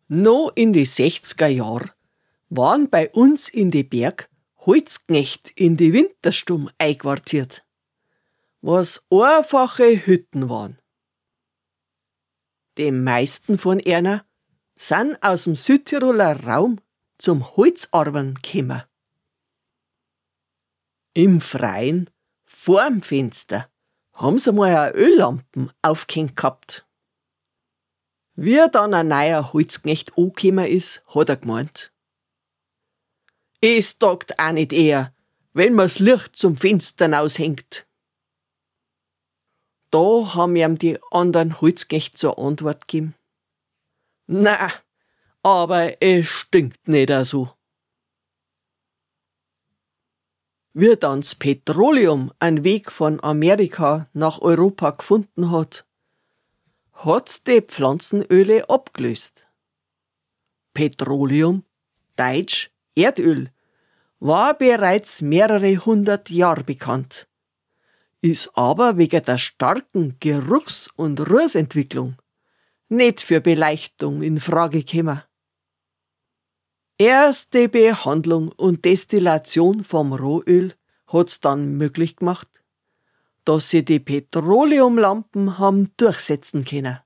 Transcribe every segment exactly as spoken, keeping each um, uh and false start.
Noch in die sechziger Jahr waren bei uns in die Berg Holzknecht in die Winterstumm einquartiert, was einfache Hütten waren. Die meisten von einer sind aus dem Südtiroler Raum zum Holzarbeiten gekommen. Im Freien, vorm Fenster, haben sie mal eine Öllampen aufgehängt gehabt. Wie dann ein neuer Holzknecht angekommen ist, hat er gemeint: Es taugt auch nicht eher, wenn man's Licht zum Fenster aushängt. Da haben ihm die anderen Holzknechte zur Antwort gegeben: Na, aber es stinkt nicht so. Wie dann das Petroleum einen Weg von Amerika nach Europa gefunden hat, hat's die Pflanzenöle abgelöst. Petroleum, deutsch Erdöl, war bereits mehrere hundert Jahre bekannt, ist aber wegen der starken Geruchs- und Rußentwicklung nicht für Beleuchtung in Frage gekommen. Erst die Behandlung und Destillation vom Rohöl hat's dann möglich gemacht, dass sie die Petroleumlampen haben durchsetzen können.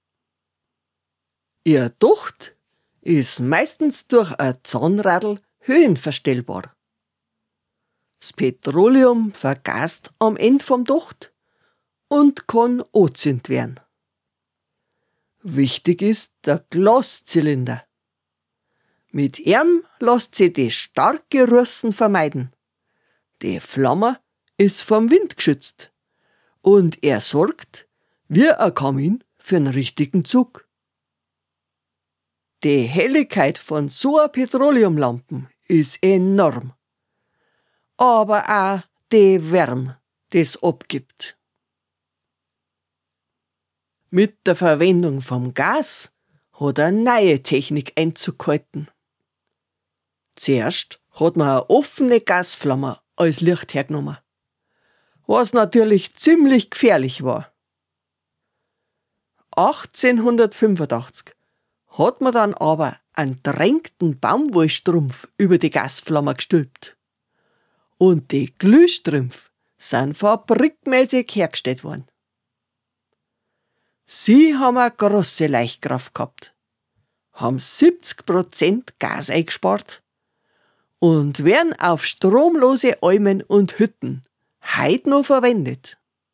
Ihr Docht ist meistens durch ein Zahnradl höhenverstellbar. Das Petroleum vergast am Ende vom Docht und kann angezündet werden. Wichtig ist der Glaszylinder. Mit ihm lässt sich die starke Rußen vermeiden. Die Flamme ist vom Wind geschützt und er sorgt, wie ein Kamin, für einen richtigen Zug. Die Helligkeit von so einer Petroleumlampen ist enorm, aber auch die Wärme, die es abgibt. Mit der Verwendung vom Gas hat eine neue Technik Einzug gehalten. Zuerst hat man eine offene Gasflamme als Licht hergenommen, was natürlich ziemlich gefährlich war. achtzehnhundertfünfundachtzig hat man dann aber einen drängten Baumwollstrumpf über die Gasflamme gestülpt. Und die Glühstrümpfe sind fabrikmäßig hergestellt worden. Sie haben eine grosse Leuchtkraft gehabt, haben siebzig Prozent Gas eingespart und werden auf stromlose Almen und Hütten heute noch verwendet.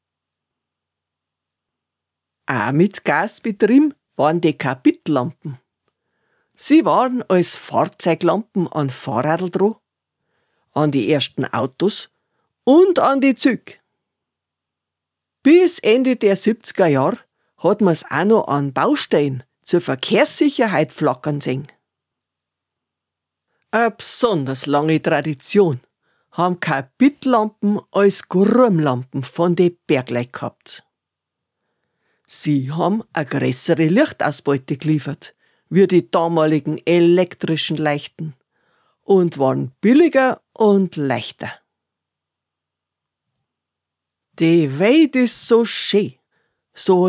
Auch mit Gasbetrieb waren die Kapitlampen. Sie waren als Fahrzeuglampen an Fahrrädl dran, an die ersten Autos und an die Züge. Bis Ende der siebziger Jahre hat man's auch noch an Baustellen zur Verkehrssicherheit flackern sehen. Eine besonders lange Tradition haben Kapitlampen als Grummlampen von den Bergleuten gehabt. Sie haben eine größere Lichtausbeute geliefert, wie die damaligen elektrischen Leuchten, und waren billiger und leichter. Die Welt ist so schön, so